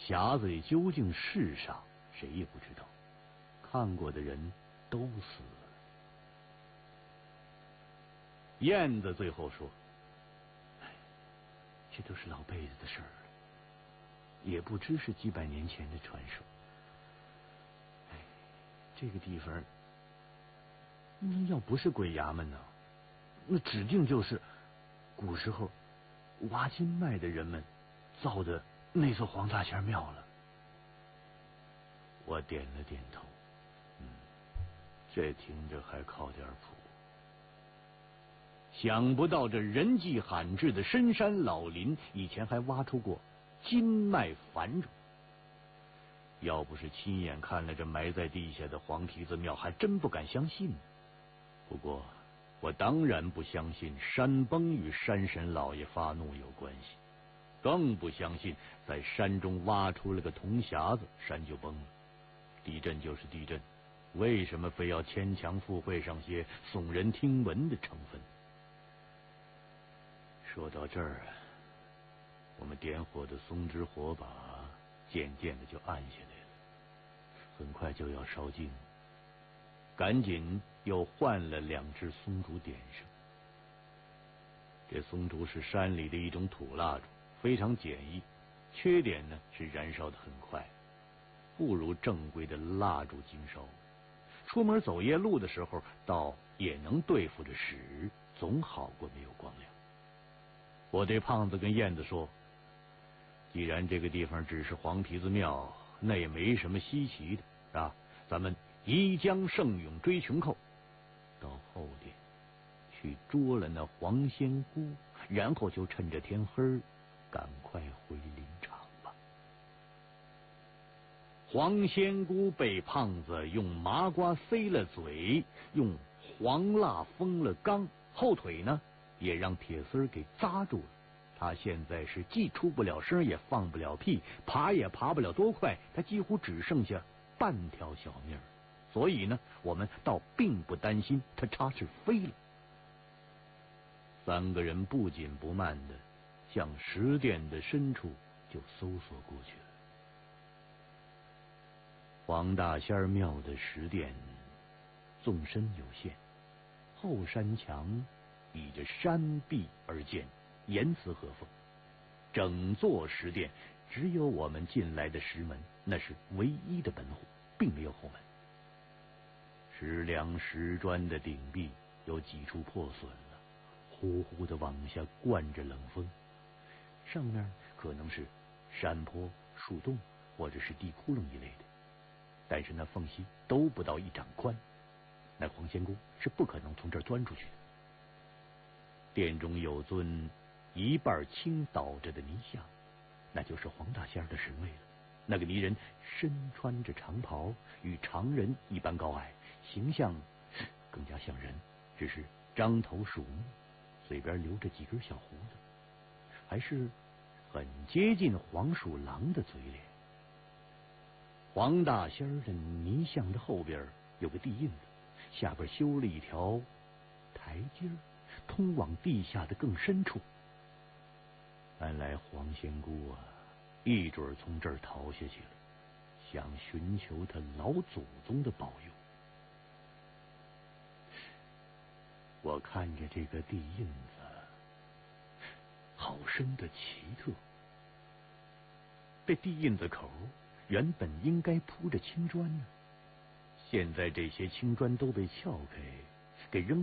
匣子里究竟是啥，谁也不知道。看过的人都死了。燕子最后说：“这都是老辈子的事儿了，也不知是几百年前的传说。这个地方，那要不是鬼衙门呢，那指定就是古时候挖金脉的人们造的那座黄大仙庙了。”我点了点头，这听着还靠点谱。想不到这人迹罕至的深山老林，以前还挖出过金脉繁种。要不是亲眼看了这埋在地下的黄蹄子庙，还真不敢相信呢。不过我当然不相信山崩与山神老爷发怒有关系，更不相信在山中挖出了个铜匣子，山就崩了。地震就是地震，为什么非要牵强附会上些耸人听闻的成分？说到这儿，我们点火的松枝火把渐渐的就暗下来了，很快就要烧尽了。赶紧又换了2支松竹点上。这松竹是山里的一种土蜡烛，非常简易，缺点呢是燃烧的很快，不如正规的蜡烛经烧。出门走夜路的时候，倒也能对付着使，总好过没有光亮。我对胖子跟燕子说：“既然这个地方只是黄蹄子庙，那也没什么稀奇的啊，咱们宜将胜勇追穷寇，到后殿去捉了那黄仙姑，然后就趁着天黑赶快回林场吧。”黄仙姑被胖子用麻瓜塞了嘴，用黄蜡封了肛，后腿呢也让铁丝给扎住了。他现在是既出不了声，也放不了屁，爬也爬不了多快，他几乎只剩下半条小命儿。所以呢，我们倒并不担心他插翅飞了。3个人不紧不慢的向石殿的深处就搜索过去了。黄大仙庙的石殿纵深有限，后山墙倚着山壁而建，严丝合缝。整座石殿只有我们进来的石门，那是唯一的门户，并没有后门。石梁石砖的顶壁有几处破损了，呼呼的往下灌着冷风。上面可能是山坡、树洞或者是地窟窿一类的，但是那缝隙都不到1掌宽，那黄仙姑是不可能从这儿钻出去的。殿中有尊一半倾倒着的泥像，那就是黄大仙的神位了。那个泥人身穿着长袍，与常人一般高矮，形象更加像人，只是张头鼠目，嘴边留着几根小胡子，还是很接近黄鼠狼的嘴脸。黄大仙的泥像的后边有个地印子，下边修了一条台阶，通往地下的更深处。看来黄仙姑一准从这儿逃下去了，想寻求他老祖宗的保佑。我看着这个地印子，好生的奇特。这地印子口原本应该铺着青砖呢，现在这些青砖都被撬开，给扔